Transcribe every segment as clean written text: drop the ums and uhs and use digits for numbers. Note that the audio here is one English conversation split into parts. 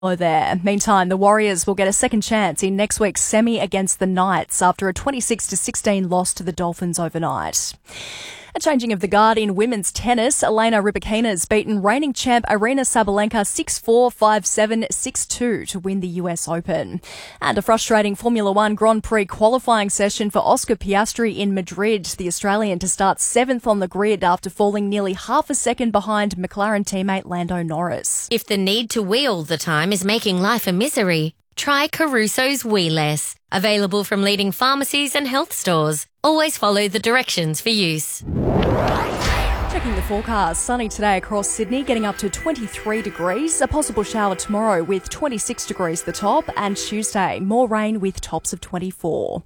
there. Meantime, the Warriors will get a second chance in next week's semi against the Knights after a 26-16 loss to the Dolphins overnight. A changing of the guard in women's tennis. Elena Rybakina's beaten reigning champ Aryna Sabalenka 6-4, 5-7, 6-2 to win the US Open. And a frustrating Formula One Grand Prix qualifying session for Oscar Piastri in Madrid, the Australian to start 7th on the grid after falling nearly half a second behind McLaren teammate Lando Norris. If the need to wee all the time is making life a misery, try Caruso's Wee Less. Available from leading pharmacies and health stores. Always follow the directions for use. Checking the forecast, sunny today across Sydney, getting up to 23 degrees. A possible shower tomorrow with 26 degrees the top, and Tuesday, more rain with tops of 24.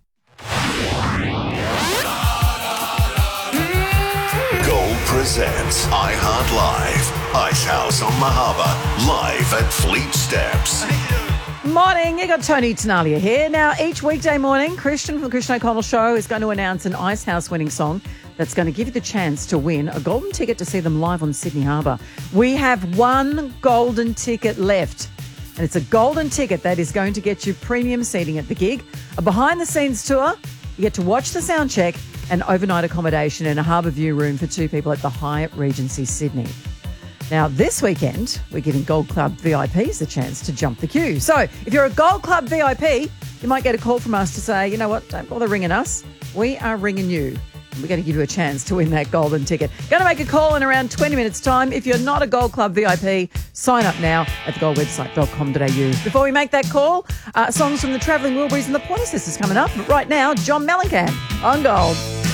Gold presents iHeart Live. Ice House on Mahaba, live at Fleet Steps. Morning, you got Tony Tenalia here. Now, each weekday morning, Christian from the Christian O'Connell Show is going to announce an Ice House winning song that's going to give you the chance to win a golden ticket to see them live on Sydney Harbour. We have one golden ticket left, and it's a golden ticket that is going to get you premium seating at the gig, a behind-the-scenes tour, you get to watch the sound check, and overnight accommodation in a Harbour View room for 2 people at the Hyatt Regency Sydney. Now, this weekend, we're giving Gold Club VIPs the chance to jump the queue. So, if you're a Gold Club VIP, you might get a call from us to say, you know what, don't bother ringing us. We are ringing you. And we're going to give you a chance to win that golden ticket. Going to make a call in around 20 minutes' time. If you're not a Gold Club VIP, sign up now at thegoldwebsite.com.au. Before we make that call, songs from the Travelling Wilburys and the Pointer Sisters coming up. But right now, John Mellencamp on Gold.